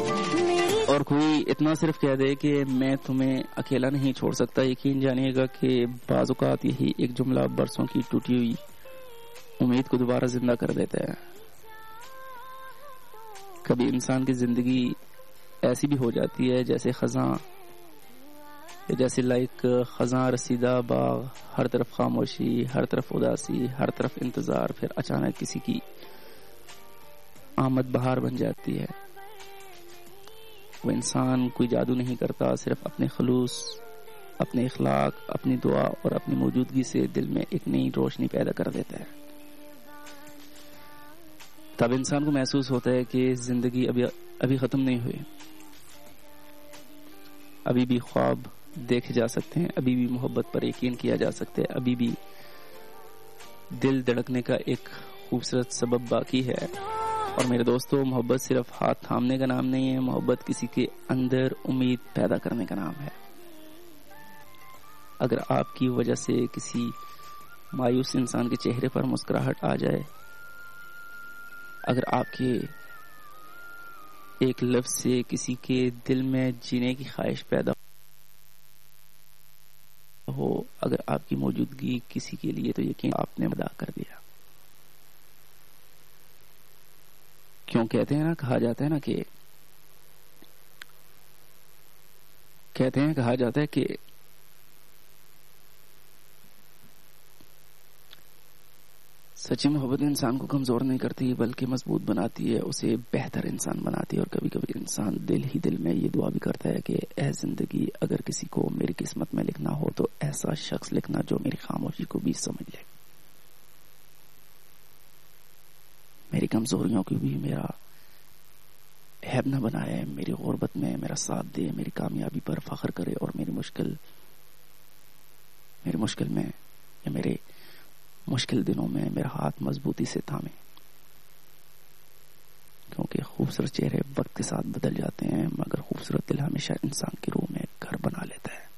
اور کوئی اتنا صرف کہہ دے کہ میں تمہیں اکیلا نہیں چھوڑ سکتا، یقین جانیے گا کہ بعض اوقات یہی ایک جملہ برسوں کی ٹوٹی ہوئی امید کو دوبارہ زندہ کر دیتا ہے۔ کبھی انسان کی زندگی ایسی بھی ہو جاتی ہے جیسے خزاں، جیسے لائک خزاں رسیدہ باغ، ہر طرف خاموشی، ہر طرف اداسی، ہر طرف انتظار، پھر اچانک کسی کی آمد بہار بن جاتی ہے۔ وہ انسان کوئی جادو نہیں کرتا، صرف اپنے خلوص، اپنے اخلاق، اپنی دعا اور اپنی موجودگی سے دل میں ایک نئی روشنی پیدا کر دیتا ہے۔ تب انسان کو محسوس ہوتا ہے کہ زندگی ابھی ختم نہیں ہوئی، ابھی بھی خواب دیکھے جا سکتے ہیں، ابھی بھی محبت پر یقین کیا جا سکتا ہے، ابھی بھی دل دھڑکنے کا ایک خوبصورت سبب باقی ہے۔ اور میرے دوستو، محبت صرف ہاتھ تھامنے کا نام نہیں ہے، محبت کسی کے اندر امید پیدا کرنے کا نام ہے۔ اگر آپ کی وجہ سے کسی مایوس انسان کے چہرے پر مسکراہٹ آ جائے، اگر آپ کے ایک لفظ سے کسی کے دل میں جینے کی خواہش پیدا ہو، اگر آپ کی موجودگی کسی کے لیے، تو یقین آپ نے ادا کر دیا۔ کیوں کہتے ہیں نا، کہا جاتا ہے کہ سچی محبت انسان کو کمزور نہیں کرتی بلکہ مضبوط بناتی ہے، اسے بہتر انسان بناتی ہے۔ اور کبھی کبھی انسان دل ہی دل میں یہ دعا بھی کرتا ہے کہ اے زندگی، اگر کسی کو میری قسمت میں لکھنا ہو تو ایسا شخص لکھنا جو میری خاموشی کو بھی سمجھ لے، میری کمزوریوں کو بھی میرا عیب نہ بنائے، میری غربت میں میرا ساتھ دے، میری کامیابی پر فخر کرے، اور میری مشکل میں یا میرے مشکل دنوں میں میرا ہاتھ مضبوطی سے تھامے۔ کیونکہ خوبصورت چہرے وقت کے ساتھ بدل جاتے ہیں، مگر خوبصورت دل ہمیشہ انسان کی روح میں گھر بنا لیتا ہے۔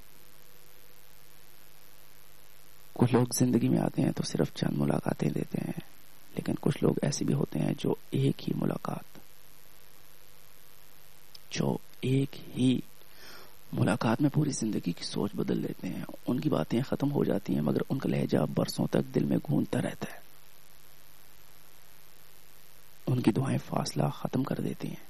کچھ لوگ زندگی میں آتے ہیں تو صرف چند ملاقاتیں دیتے ہیں، لیکن کچھ لوگ ایسے بھی ہوتے ہیں جو ایک ہی ملاقات میں پوری زندگی کی سوچ بدل دیتے ہیں۔ ان کی باتیں ختم ہو جاتی ہیں مگر ان کا لہجہ برسوں تک دل میں گونجتا رہتا ہے۔ ان کی دعائیں فاصلہ ختم کر دیتی ہیں،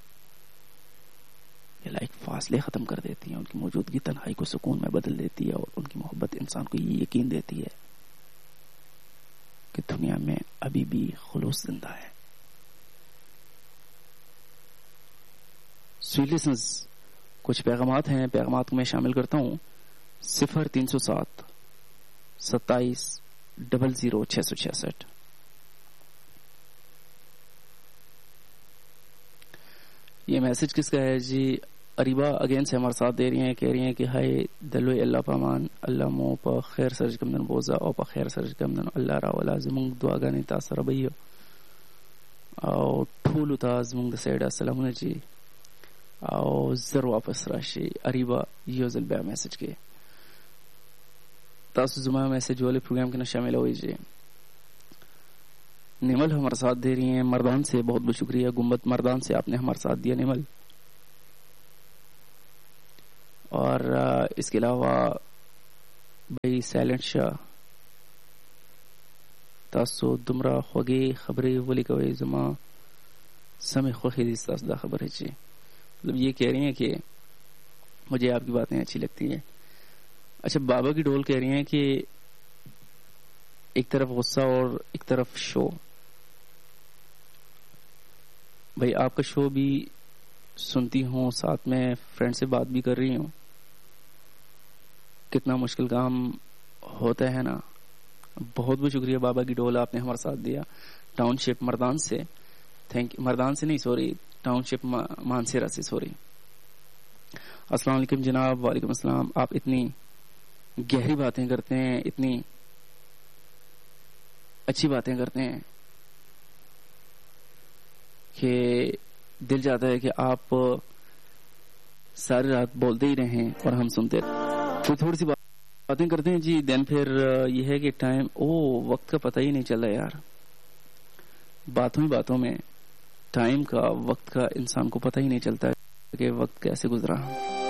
فاصلے ختم کر دیتی ہیں۔ ان کی موجودگی تنہائی کو سکون میں بدل دیتی ہے، اور ان کی محبت انسان کو یہ یقین دیتی ہے کہ دنیا میں ابھی بھی خلوص زندہ ہے۔ سویٹ لسنرز، کچھ پیغامات ہیں، پیغامات کو میں شامل کرتا ہوں۔ 0307 27 00 666۔ یہ میسج کس کا ہے جی؟ اریبا اگین سے ہمارے ساتھ دے رہی ہیں، کہہ رہی ہیں کہ ہائے دلو اللہ پامان اللہ مو پا خیر سرج کمدن بوزا او پا خیر سرج کمدن اللہ راولا زمونږ دعاګانې تا سره به او ټولو ته زمونږ د سایډه سلامونه جی، او زر واپس راشي اریبا یو ځل بیا میسج کې تاسو زما میسج والے پروگرام کې نه شامل ہوئی جی۔ نمل ہمارے ساتھ دے رہی ہیں مردان سے، بہت بہت شکریہ گنبد مردان سے، آپ نے ہمارے ساتھ دیا نمل۔ اور اس کے علاوہ بھائی سائلنٹ شاہ، تاسو دمرا خوږې خبرې ولې کوئ زما سمې خوښې دي ستاسو دا خبرې چې مطلب یہ کہہ رہی ہیں کہ مجھے آپ کی باتیں اچھی لگتی ہیں۔ اچھا، بابا کی ڈول کہہ رہی ہیں کہ ایک طرف غصہ اور ایک طرف شو۔ بھائی آپ کا شو بھی سنتی ہوں، ساتھ میں فرینڈ سے بات بھی کر رہی ہوں، کتنا مشکل کام ہوتا ہے نا۔ بہت بہت شکریہ بابا کی ڈول، آپ نے ہمارا ساتھ دیا ٹاؤن شپ مردان سے، تھینک یو۔ مردان سے نہیں، سوری، ٹاؤن شپ مانسیرا سے، سوری۔ السلام علیکم جناب۔ وعلیکم السلام۔ آپ اتنی گہری باتیں کرتے ہیں، اتنی اچھی باتیں کرتے ہیں کہ دل چاہتا ہے کہ آپ ساری رات بولتے ہی رہیں اور ہم سنتے رہیں۔ تو تھوڑی سی باتیں کرتے ہیں جی، دین پھر یہ ہے کہ ٹائم وقت کا پتہ ہی نہیں چل رہا یار، باتوں میں ٹائم کا، وقت کا انسان کو پتہ ہی نہیں چلتا کہ وقت کیسے گزرا.